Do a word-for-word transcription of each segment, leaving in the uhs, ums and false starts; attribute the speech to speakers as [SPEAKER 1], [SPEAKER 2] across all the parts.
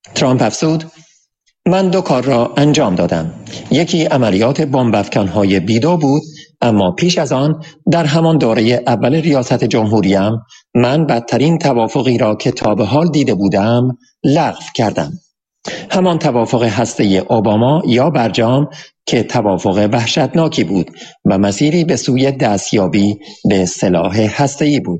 [SPEAKER 1] ترامپ افزود: من دو کار را انجام دادم. یکی عملیات بمب افکنهای بیدو بود، اما پیش از آن در همان دوره اول ریاست جمهوریم من بدترین توافقی را که تا به حال دیده بودم لغو کردم. همان توافق هسته‌ای اوباما یا برجام که توافق وحشتناکی بود و مسیری به سوی دستیابی به سلاح هسته‌ای بود.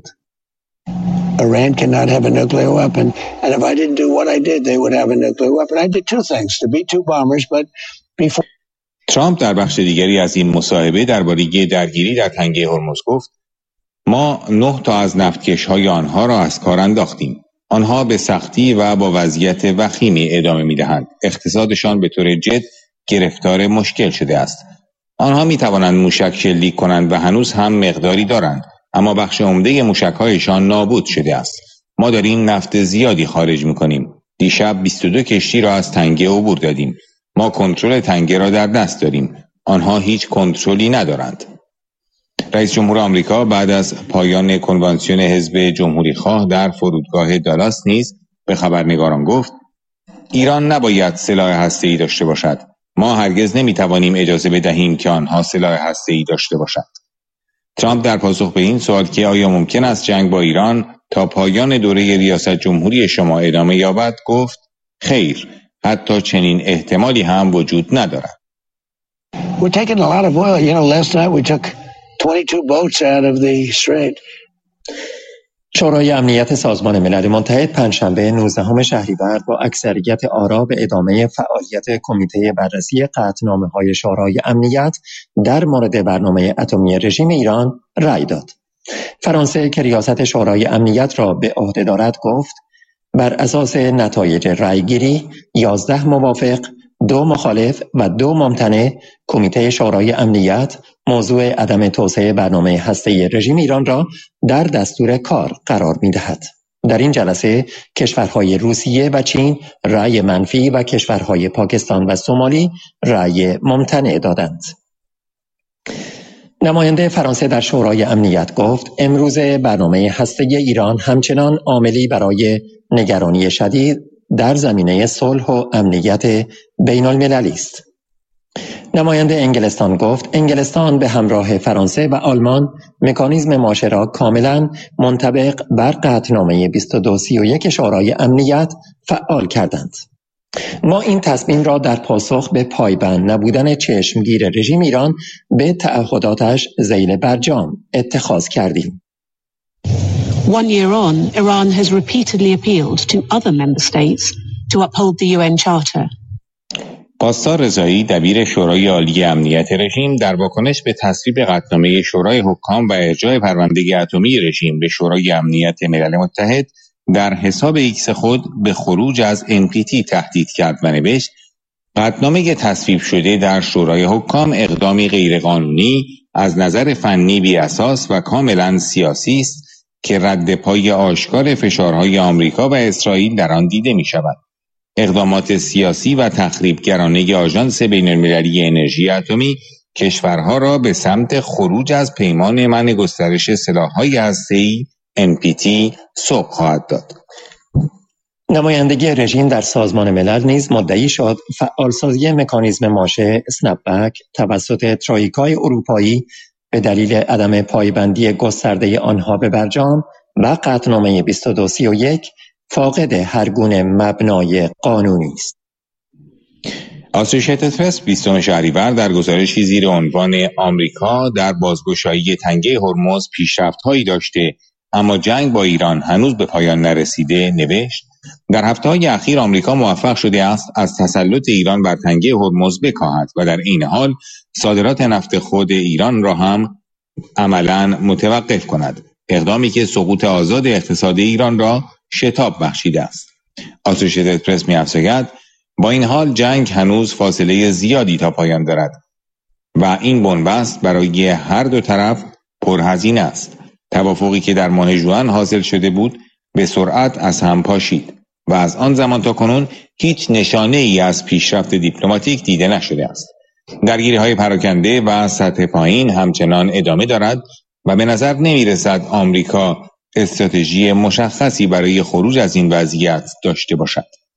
[SPEAKER 2] Iran cannot have a nuclear weapon, and if I didn't do what I did, they would have a nuclear weapon. I did two things, to beat two bombers, but before...
[SPEAKER 3] ترامپ در بخش دیگری از این مصاحبه درباره درگیری در تنگه هرمز گفت: ما نه تا از نفتکش‌های آنها را از کار انداختیم. آنها به سختی و با وضعیت وخیمی ادامه می‌دهند. اقتصادشان به طور جد گرفتار مشکل شده است. آنها می‌توانند موشک شلیک کنند و هنوز هم مقداری دارند، اما بخش عمده موشک‌هایشان نابود شده است. ما داریم نفت زیادی خارج می‌کنیم. دیشب بیست و دو کشتی را از تنگه عبور دادیم. ما کنترل تنگه را در دست داریم. آنها هیچ کنترلی ندارند. رئیس جمهور آمریکا بعد از پایان کنوانسیون حزب جمهوری‌خواه در فرودگاه دالاس نیز به خبرنگاران گفت: ایران نباید سلاح هسته‌ای داشته باشد. ما هرگز نمی‌توانیم اجازه بدهیم که آنها سلاح هسته‌ای داشته باشند. ترامپ در پاسخ به این سوال که آیا ممکن است جنگ با ایران تا پایان دوره ریاست جمهوری شما ادامه یابد گفت: خیر، حتی چنین احتمالی هم وجود ندارد.
[SPEAKER 2] We're taking a lot of oil. You know, last night we took twenty-two boats out of the strait.
[SPEAKER 1] شورای امنیت سازمان ملل متحد پنجشنبه نوزدهم شهریور با اکثریت آرا به ادامه فعالیت کمیته بررسی قطعنامه‌های شورای امنیت در مورد برنامه اتمی رژیم ایران رأی داد. فرانسه که ریاست شورای امنیت را به عهده دارد گفت: بر اساس نتایج رأیگیری یازده موافق، دو مخالف و دو ممتنع، کمیته شورای امنیت موضوع عدم توسعه برنامه هسته‌ای رژیم ایران را در دستور کار قرار می‌دهد. در این جلسه کشورهای روسیه و چین رأی منفی و کشورهای پاکستان و سومالی رأی ممتنع دادند. نماینده فرانسه در شورای امنیت گفت: امروز برنامه هسته‌ای ایران همچنان عاملی برای نگرانی شدید در زمینه صلح و امنیت بین المللی است. نماینده انگلستان گفت: انگلستان به همراه فرانسه و آلمان مکانیزم ماشه را کاملا منطبق بر قطعنامه بیست و دو سی و یک شورای امنیت فعال کردند. ما این تصمیم را در پاسخ به پایبند نبودن چشمگیر رژیم ایران به تعهداتش ذیل برجام اتخاذ کردیم.
[SPEAKER 4] One year on, Iran has repeatedly appealed to other member states to uphold the U N Charter.
[SPEAKER 3] پاسدار رضایی دبیر شورای عالی امنیت رژیم در واکنش به تصویب قطعنامه شورای حکام و ارجاع پرونده اتمی رژیم به شورای امنیت ملل متحد در حساب ایکس خود به خروج از ان پی تی تهدید کرد و نوشت: قطعنامه تصویب شده در شورای حکام اقدامی غیرقانونی از نظر فنی بی اساس و کاملا سیاسی است که رد پای آشکار فشارهای آمریکا و اسرائیل در آن دیده می شود. اقدامات سیاسی و تخریبگرانه آژانس بین‌المللی انرژی اتمی کشورها را به سمت خروج از پیمان منع گسترش سلاح‌های هسته‌ای ان پی تی سوق خواهد داد.
[SPEAKER 1] نمایندگی رژیم در سازمان ملل نیز مدعی شد فعالسازی مکانیزم ماشه اسنپ بک توسط ترویکای اروپایی به دلیل عدم پایبندی گسترده آنها به برجام و قطعنامه بیست و دو سی و یک فاقد هر گونه مبنای قانونی است.
[SPEAKER 3] آسوشیتد پرس بیستم شهریور در گزارشی زیر عنوان آمریکا در بازگشایی تنگه هرمز پیشرفت‌هایی داشته اما جنگ با ایران هنوز به پایان نرسیده نوشت: در هفته‌های اخیر آمریکا موفق شده است از تسلط ایران بر تنگه هرمز بکاهد و در این حال صادرات نفت خود ایران را هم عملاً متوقف کند، اقدامی که سقوط آزاد اقتصاد ایران را شتاب بخشیده است. آسوشیتد پرس می‌افزاید: با این حال جنگ هنوز فاصله زیادی تا پایان دارد و این بنبست برای هر دو طرف پرهزینه است. توافقی که در ماه ژوئن حاصل شده بود به سرعت از هم پاشید و از آن زمان تا کنون هیچ نشانه ای از پیشرفت دیپلماتیک دیده نشده است. درگیری‌های پراکنده و سطح پایین همچنان ادامه دارد و به نظر نمی‌رسد آمریکا استراتژی مشخصی برای خروج از این وضعیت داشته باشد.